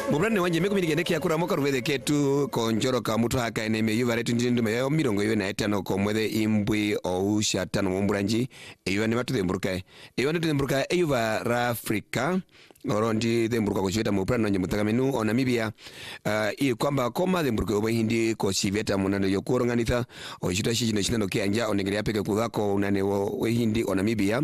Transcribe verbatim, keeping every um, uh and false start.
Mubrane wanje mekumiri ndeke yakura moka rubede ketu konjoro ka mutu haka ene me yuva retu ndindu me yo mirongo yo na etano ko mwede imbwi o usha tano mumburanji eyo ne matu demburuka eyo ne demburuka eyuva ra Africa orondi demburuka ko chita mubrane wanje mutakamenu o Namibia uh, i kwamba koma demburuka obo hindi ko siveta munano yokuronganitha o chita shiji no chinano kianja onengere yapeke kudhako unane wo hindi o Namibia